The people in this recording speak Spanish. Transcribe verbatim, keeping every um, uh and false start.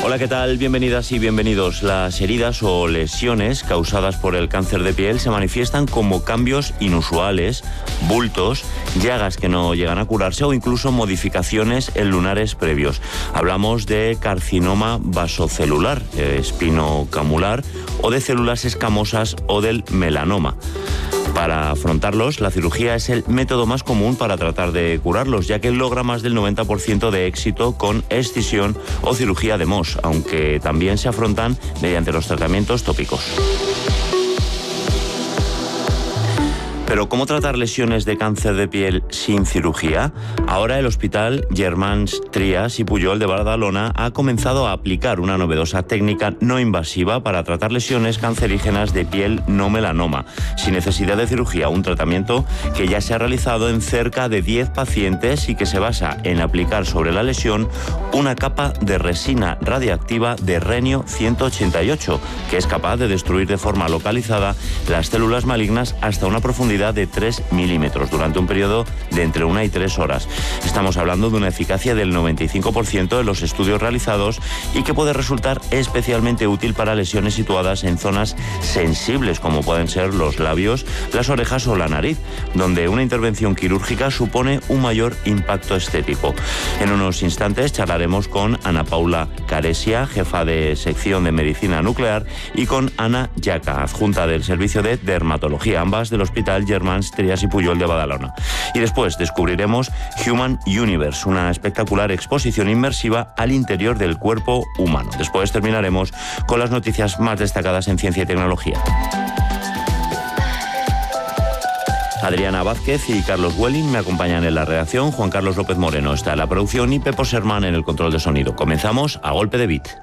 Hola, ¿qué tal? Bienvenidas y bienvenidos. Las heridas o lesiones causadas por el cáncer de piel se manifiestan como cambios inusuales, bultos, llagas que no llegan a curarse o incluso modificaciones en lunares previos. Hablamos de carcinoma vasocelular, espinocamular o de células escamosas o del melanoma. Para afrontarlos, la cirugía es el método más común para tratar de curarlos, ya que logra más del noventa por ciento de éxito con excisión o cirugía de M O S, aunque también se afrontan mediante los tratamientos tópicos. Pero ¿cómo tratar lesiones de cáncer de piel sin cirugía? Ahora el Hospital Germans Trias i Pujol de Badalona ha comenzado a aplicar una novedosa técnica no invasiva para tratar lesiones cancerígenas de piel no melanoma, sin necesidad de cirugía, un tratamiento que ya se ha realizado en cerca de diez pacientes y que se basa en aplicar sobre la lesión una capa de resina radiactiva de renio ciento ochenta y ocho, que es capaz de destruir de forma localizada las células malignas hasta una profundidad de tres milímetros durante un periodo de entre una y tres horas. Estamos hablando de una eficacia del noventa y cinco por ciento de los estudios realizados y que puede resultar especialmente útil para lesiones situadas en zonas sensibles como pueden ser los labios, las orejas o la nariz, donde una intervención quirúrgica supone un mayor impacto estético. En unos instantes charlaremos con Ana Paula Caresia, jefa de sección de medicina nuclear, y con Ana Yaca, adjunta del servicio de dermatología, ambas del Hospital Germans Trias i Pujol de Badalona. Y después descubriremos Human Universe, una espectacular exposición inmersiva al interior del cuerpo humano. Después terminaremos con las noticias más destacadas en ciencia y tecnología. Adriana Vázquez y Carlos Welling me acompañan en la redacción, Juan Carlos López Moreno está en la producción y Pepo Sermán en el control de sonido. Comenzamos a golpe de beat.